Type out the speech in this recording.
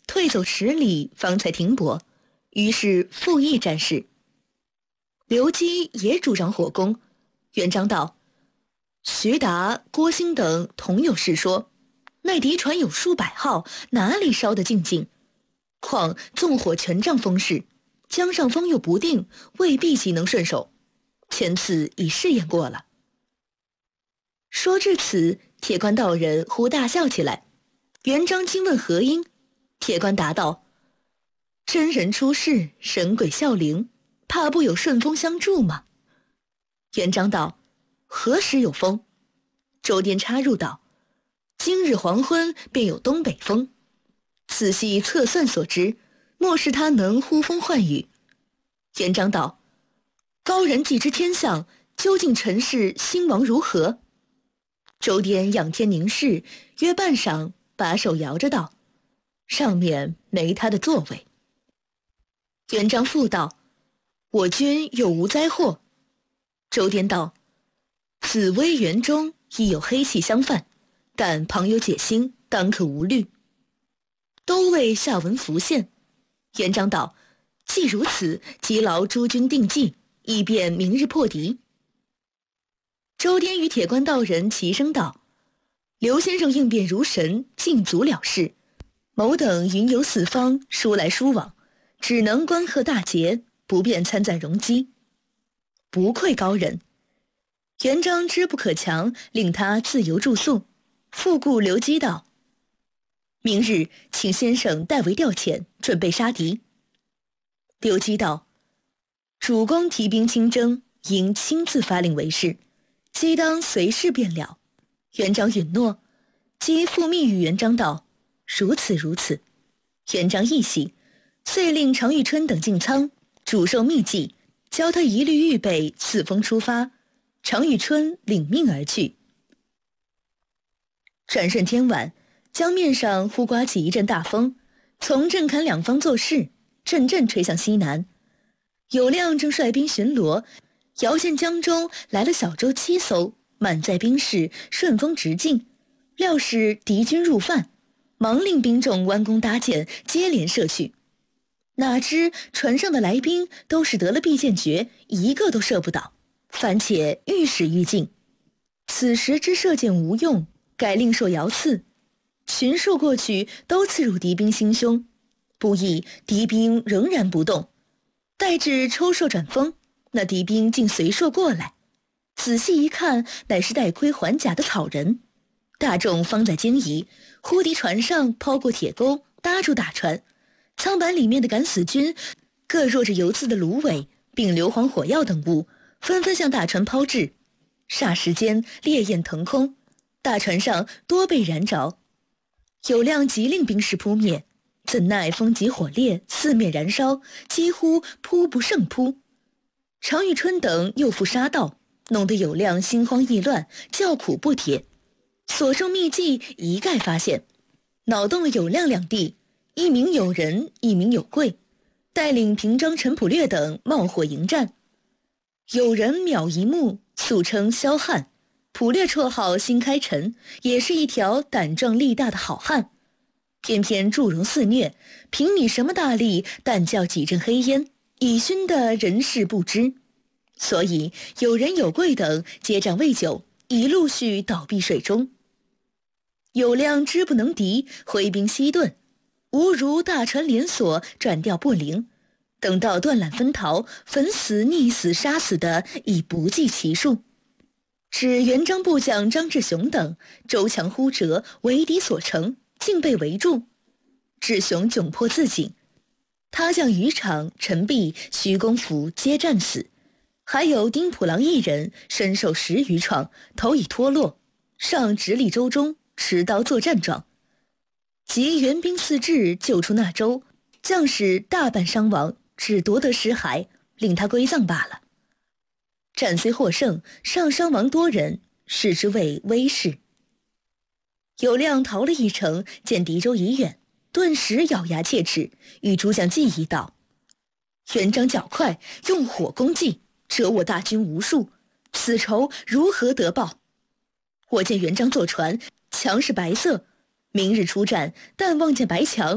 退走10里，方才停泊，于是复议战事。刘基也主张火攻，元璋道：徐达、郭兴等同有事说，那敌船有数百号，哪里烧得尽尽？况纵火全仗风势，江上风又不定，未必即能顺手。前次已试验过了。说至此，铁官道人忽大笑起来。元璋惊问何因，铁官答道：真人出世，神鬼效灵，怕不有顺风相助吗？元璋道：何时有风？周颠插入道：今日黄昏便有东北风，仔细测算所知，莫是他能呼风唤雨。元璋道：高人既知天象，究竟尘世兴亡如何？周颠仰天凝视，约半晌，把手摇着道：上面没他的座位。元璋复道：我军有无灾祸？周颠道：紫薇园中亦有黑气相犯，但旁有解星，当可无虑。都为下文浮现。元璋道：既如此，即劳诸军定计，以便明日破敌。周颠与铁官道人齐声道：刘先生应变如神，尽足了事。某等云游四方，疏来疏往，只能观贺大捷，不便参赞容机。不愧高人。元璋知不可强，令他自由住宿。复顾刘基道：明日请先生代为调遣，准备杀敌。刘基道：主公提兵亲征，应亲自发令为是，基当随事便了。元璋允诺。基复密与元璋道：如此如此。元璋亦喜，遂令常遇春等进仓，主授密计，教他一律预备，次风出发。常遇春领命而去。转瞬天晚，江面上忽刮起一阵大风，从镇坎两方作势，阵阵吹向西南。有亮正率兵巡逻，遥见江中来了小舟7艘，满载兵士，顺风直进。料是敌军入犯，忙令兵众弯弓搭箭，接连射去。哪知船上的来宾都是得了避箭诀，一个都射不倒，反且愈使愈进。此时之射箭无用，改令槊遥刺，群数过去，都刺入敌兵心胸。不意敌兵仍然不动，待至抽槊转风，那敌兵竟随槊过来。仔细一看，乃是戴盔环甲的草人。大众方在惊疑，忽敌船上抛过铁钩，搭住大船。舱板里面的敢死军各若着油渍的芦苇，并硫磺火药等物，纷纷向大船抛掷。霎时间烈焰腾空，大船上多被燃着。有亮急令兵士扑灭，怎奈风急火烈，四面燃烧，几乎扑不胜扑。常遇春等又复杀到，弄得有亮心慌意乱，叫苦不迭。所授秘计一概发现，恼动了有亮两弟，一名有人，一名有贵，带领平章、陈普略等冒火迎战。有人秒一目，素称萧汉，普略绰号新开陈，也是一条胆壮力大的好汉。偏偏祝融肆虐，凭你什么大力，但叫几阵黑烟，已熏得人事不知。所以有人有贵等接仗未久，已陆续倒闭水中。有亮知不能敌，挥兵西遁，无如大船连锁，转调不灵。等到断缆分逃，粉死、溺死、杀死的已不计其数。指元璋部将张志雄等周强忽折，为敌所乘，竟被围住。志雄窘迫自尽，他将渔场、陈璧、徐公甫皆战死，还有丁普郎一人身受10余创，头已脱落，上直立舟中，持刀作战状。及援兵四至，救出那舟，将士大半伤亡，只夺得尸骸，令他归葬罢了。战虽获胜，尚伤亡多人，视之为威事。有亮逃了一程，见敌舟已远，顿时咬牙切齿，与诸将计议道：元璋较快，用火攻击，折我大军无数，此仇如何得报？我见元璋坐船，墙是白色，明日出战，但望见白墙，